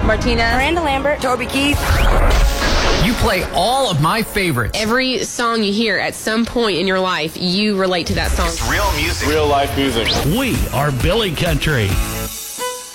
Martina. Miranda Lambert. Toby Keith. You play all of my favorites. Every song you hear at some point in your life, you relate to that song. Real music. Real life music. We are Billy Country.